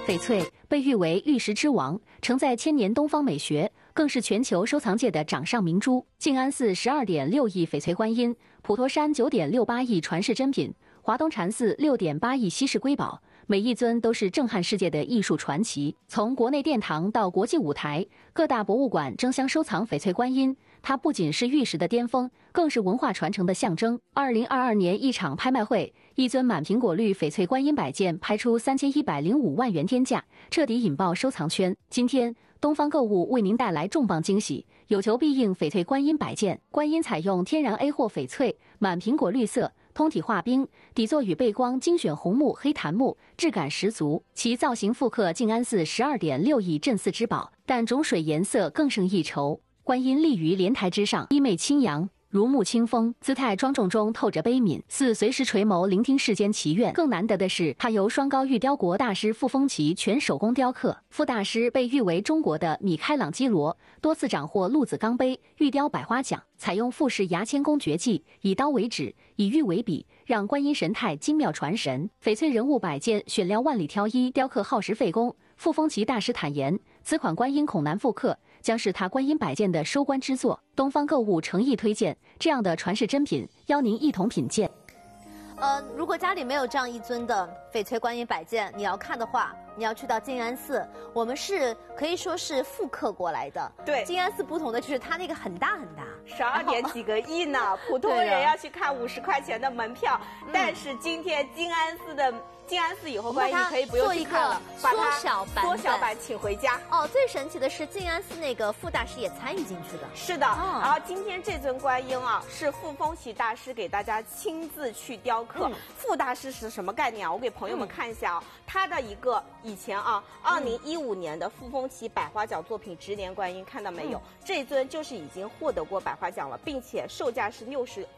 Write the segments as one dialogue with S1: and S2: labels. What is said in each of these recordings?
S1: 翡翠被誉为玉石之王，承载千年东方美学，更是全球收藏界的掌上明珠。静安寺12.6亿翡翠观音，普陀山9.68亿传世珍品，华东禅寺6.8亿稀世瑰宝。每一尊都是震撼世界的艺术传奇。从国内殿堂到国际舞台，各大博物馆争相收藏翡翠观音。它不仅是玉石的巅峰，更是文化传承的象征。2022年一场拍卖会，一尊满苹果绿翡翠观音摆件拍出3105万元天价，彻底引爆收藏圈。今天，东方购物为您带来重磅惊喜，有求必应翡翠观音摆件。观音采用天然 A 货翡翠，满苹果绿色。通体化冰，底座与背光精选红木、黑檀木，质感十足。其造型复刻静安寺12.6亿镇寺之宝，但种水颜色更胜一筹。观音立于莲台之上，衣袂轻扬，如沐清风，姿态庄重中透着悲悯，似随时垂眸聆听世间祈愿。更难得的是，它由双高玉雕国大师傅风奇全手工雕刻。傅大师被誉为中国的米开朗基罗，多次斩获陆子钢杯、玉雕百花奖。采用傅氏牙签工绝技，以刀为纸，以玉为笔，让观音神态精妙传神。翡翠人物摆件选料万里挑一，雕刻耗时费工。傅风奇大师坦言，此款观音恐难复刻，将是他观音摆件的收官之作。东方购物诚意推荐这样的传世珍品，邀您一同品鉴。
S2: 如果家里没有这样一尊的翡翠观音摆件，你要看的话，你要去到静安寺，我们是可以说是复刻过来的。
S3: 对，
S2: 静安寺不同的就是它那个很大很大
S3: ，12点几个亿呢，普通人要去看50块钱的门票，但是今天静安寺以后观音你可以不用去看了，把它缩小版请回家。
S2: 哦，最神奇的是静安寺那个傅大师也参与进去的。
S3: 是的，然后今天这尊观音啊，是傅风奇大师给大家亲自去雕刻。傅大师是什么概念啊？我给朋友们看一下啊，他的一个以前啊，2015年的傅风奇百花奖作品《执年观音》，看到没有？这尊就是已经获得过百花奖了，并且售价是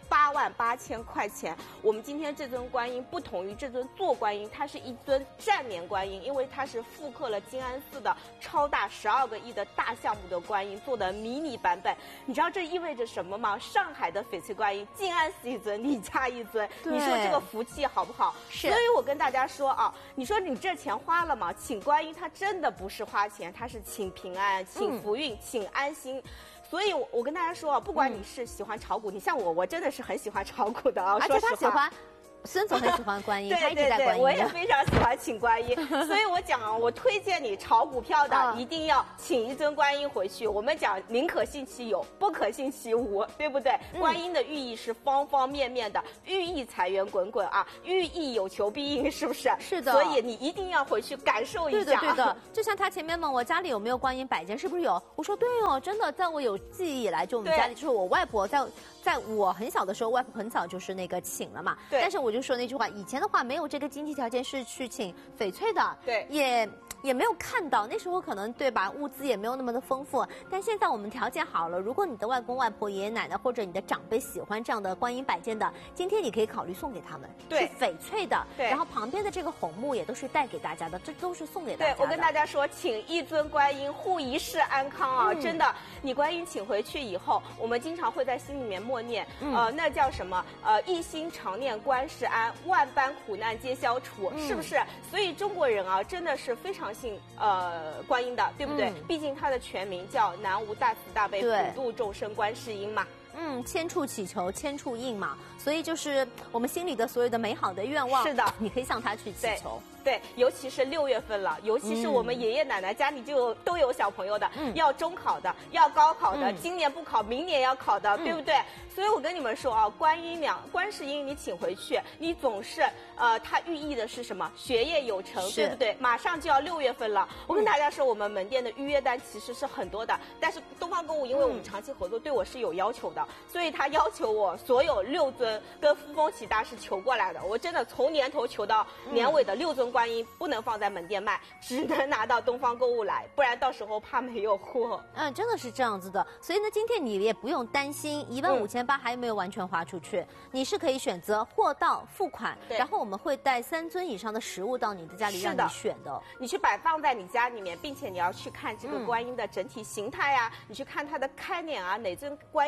S3: 688000块钱。我们今天这尊观音不同于这尊坐观音。它是一尊站眠观音，因为它是复刻了静安寺的超大12个亿的大项目的观音做的迷你版本。你知道这意味着什么吗？上海的翡翠观音，静安寺一尊，你家一尊，你说这个福气好不好？
S2: 是。
S3: 所以我跟大家说啊，你说你这钱花了吗？请观音它真的不是花钱，它是请平安、请福运、请安心。所以我跟大家说啊，不管你是喜欢炒股，你像我真的是很喜欢炒股的啊，
S2: 而且他喜欢。孙总很喜欢观音，他一直在观音。
S3: 我也非常喜欢请观音，所以我讲啊，我推荐你炒股票的一定要请一尊观音回去。我们讲宁可信其有，不可信其无，对不对？观音的寓意是方方面面的，寓意财源滚滚啊，寓意有求必应，是不是？
S2: 是的。
S3: 所以你一定要回去感受一下。
S2: 对的。就像他前面问我家里有没有观音摆件，是不是有？我说对哦，真的，在我有记忆以来，就我们家里就是我外婆在我很小的时候，外婆很早就是那个请了嘛。
S3: 对。
S2: 但是我就说那句话，以前的话没有这个经济条件是去请翡翠的。
S3: 对。
S2: 也没有看到，那时候可能对吧，物资也没有那么的丰富。但现在我们条件好了，如果你的外公外婆、爷爷奶奶或者你的长辈喜欢这样的观音摆件的，今天你可以考虑送给他们。
S3: 对。
S2: 是翡翠的。
S3: 对。
S2: 然后旁边的这个红木也都是带给大家的，这都是送给大家的。
S3: 对，我跟大家说，请一尊观音护一世安康啊！真的，你观音请回去以后，我们经常会在心里面默念，那叫什么？一心常念观世安，万般苦难皆消除，是不是？所以中国人啊，真的是非常信观音的，对不对？毕竟它的全名叫南无大慈大悲普度众生观世音嘛。
S2: 千处祈求千处应嘛，所以就是我们心里的所有的美好的愿望，
S3: 是的，
S2: 你可以向他去祈求。
S3: 对，尤其是6月份了，尤其是我们爷爷奶奶家里都有小朋友的，要中考的，要高考的，今年不考，明年要考的，对不对？所以我跟你们说啊，观世音你请回去，你总是它寓意的是什么？学业有成，对不对？马上就要6月份了，我跟大家说，我们门店的预约单其实是很多的，但是东方购物因为我们长期合作，对我是有要求的，所以他要求我所有6尊跟傅风奇大师求过来的，我真的从年头求到年尾的6尊观音不能放在门店卖，只能拿到东方购物来，不然到时候怕没有货。
S2: 真的是这样子的。所以呢，今天你也不用担心15800还没有完全花出去，你是可以选择货到付款，然后我们会带3尊以上的实物到你的家里让你选的。
S3: 你去摆放在你家里面，并且你要去看这个观音的整体形态啊，你去看它的开脸啊，哪尊观音更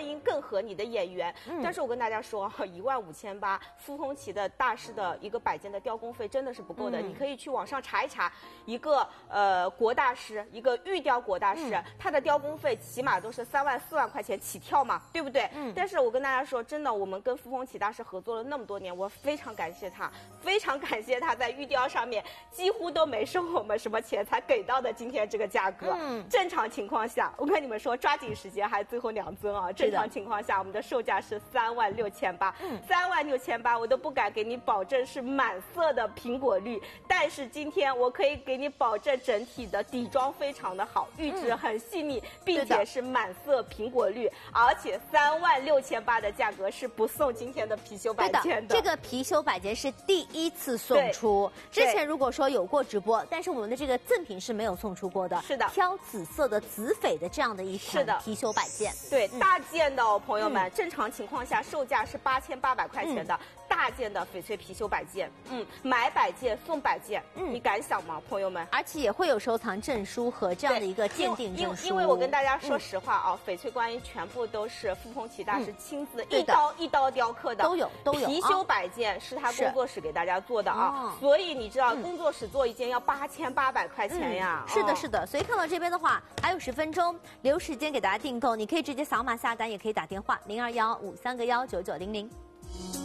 S3: 合你的眼缘。但是我跟大家说，15800傅风奇的大师的一个摆件的雕工费真的是不够的。你可以去网上查一查，一个国大师，一个玉雕国大师，他的雕工费起码都是3万4万块钱起跳嘛，对不对？但是我跟大家说，真的，我们跟傅风奇大师合作了那么多年，我非常感谢他，非常感谢他在玉雕上面几乎都没收我们什么钱，才给到的今天这个价格。正常情况下，我跟你们说，抓紧时间，还最后2尊啊！正常情况下，我们的售价是36800，36800我都不敢给你保证是满色的苹果绿，但是今天我可以给你保证整体的底妆非常的好，玉质很细腻，并且是满色苹果绿，而且36800的价格是不送今天的貔貅摆件的。
S2: 这个貔貅摆件是第1次送出，之前如果说有过直播，但是我们的这个赠品是没有送出过的。
S3: 是的，
S2: 挑紫色的紫翡的这样的一款貔貅摆件，
S3: 对，大件的哦，朋友们，正常情况下售价是8800块钱的。大件的翡翠貔貅摆件，买摆件送摆件，你敢想吗，朋友们？
S2: 而且也会有收藏证书和这样的一个鉴定证书。
S3: 因为我跟大家说实话啊，翡翠观音全部都是傅风奇大师亲自一刀雕刻的，
S2: 都有。
S3: 貔貅摆件是他工作室给大家做的啊，所以你知道工作室做一件要8800块钱呀。
S2: 是的，所以看到这边的话，还有10分钟，留时间给大家订购，你可以直接扫码下单，也可以打电话0215319900。